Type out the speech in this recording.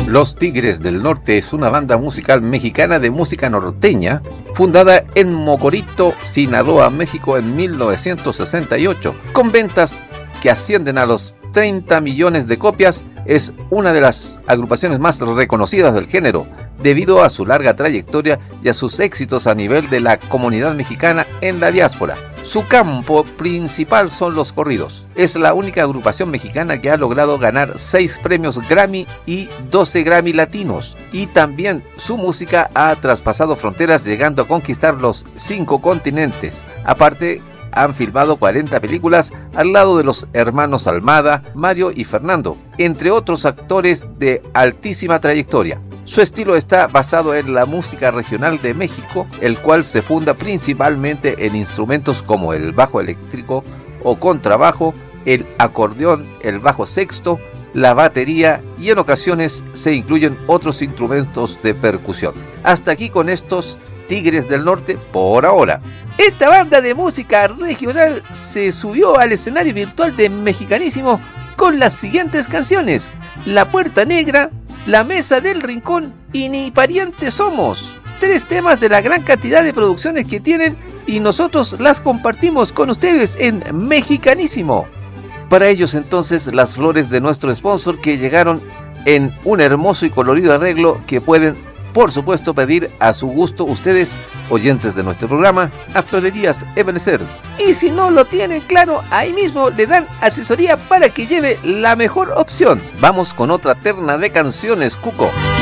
Los Tigres del Norte es una banda musical mexicana de música norteña, fundada en Mocorito, Sinaloa, México en 1968. Con ventas que ascienden a los 30 millones de copias, es una de las agrupaciones más reconocidas del género, debido a su larga trayectoria y a sus éxitos a nivel de la comunidad mexicana en la diáspora. Su campo principal son los corridos. Es la única agrupación mexicana que ha logrado ganar 6 premios Grammy y 12 Grammy latinos. Y también su música ha traspasado fronteras, llegando a conquistar los 5 continentes. Aparte, han filmado 40 películas al lado de los hermanos Almada, Mario y Fernando, entre otros actores de altísima trayectoria. Su estilo está basado en la música regional de México, el cual se funda principalmente en instrumentos como el bajo eléctrico o contrabajo, el acordeón, el bajo sexto, la batería y en ocasiones se incluyen otros instrumentos de percusión. Hasta aquí con estos Tigres del Norte por ahora. Esta banda de música regional se subió al escenario virtual de Mexicanísimo con las siguientes canciones: La Puerta Negra, La Mesa del Rincón y Ni Parientes Somos. 3 temas de la gran cantidad de producciones que tienen y nosotros las compartimos con ustedes en Mexicanísimo. Para ellos entonces las flores de nuestro sponsor, que llegaron en un hermoso y colorido arreglo que pueden, por supuesto, pedir a su gusto ustedes, oyentes de nuestro programa, a Florerías Ebenezer. Y si no lo tienen claro, ahí mismo le dan asesoría para que lleve la mejor opción. Vamos con otra terna de canciones, Cuco.